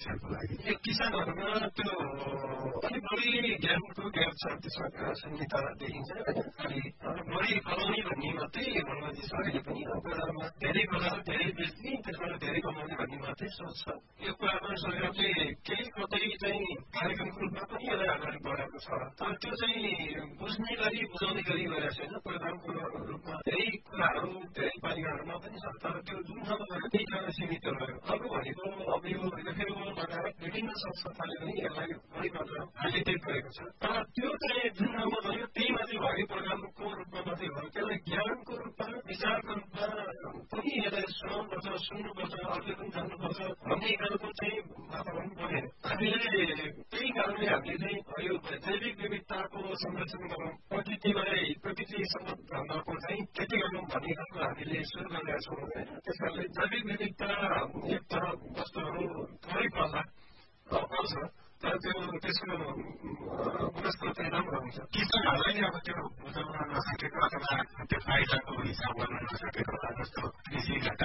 समस्याको लागि यो किसानहरुमा त्यो अलिक बढी ज्ञानको ग्याप छ त्यसमा संहिता देखिन्छ अनि बढी कमाउने भन्ने मात्रै मनोजी छ अहिले पनि बजारमा धेरै बजार धेरै बेच्ने त्यसबाट धेरै कमाउने भन्ने मात्रै सोच छ यो कुरा पनि सरकारले केही कतै चाहिँ कार्यक्रमको रूपमा पनि यसलाई अगाडि बढाएको छ तर त्यो चाहिँ बुझ्ने गरी बुझाउने गरी गरेको छैन प्रोग्रामको रूपमा धेरै कुराहरू धेरै पालिकाहरूमा पनि छ तर त्यो जुन ठाउँमा गयो त्यही ठाउँमा सीमित भयो अर्को भनेको अब यो एफएलओ लगायत विभिन्न संस्थाले पनि यसलाई बढी मात्रामा हाइलाइटेड गरेको छ तर त्यो चाहिँ जुन ठाउँमा गयो त्यही मात्रै भयो प्रोग्रामको रूपमा मात्रै भयो त्यसलाई ज्ञानको रूपमा विचारको रूपमा पनि यसलाई सुन्नुपर्छ अरूले पनि जान्नुपर्छ भन्ने खालको चाहिँ वातावरण बनेन हामीले त्यही कारणले हामीले चाहिँ यो जैविक विविधताको संरक्षण गरौँ प्रकृतिसँग भन्दाको चाहिँ खेती गरौँ भन्ने खालको हामीले सुरु गरेका छौँ होइन त्यस कारणले जैविक विविधता युक्त वस्तुहरू थोरै पर्ला पाउँछ तर त्यसको गुणस्तर चाहिँ राम्रो हुन्छ किसानहरूलाई अब त्यो बुझाउन नसकेको अथवा त्यो फाइदाको हिसाब गर्न नसकेको जस्तो कृषि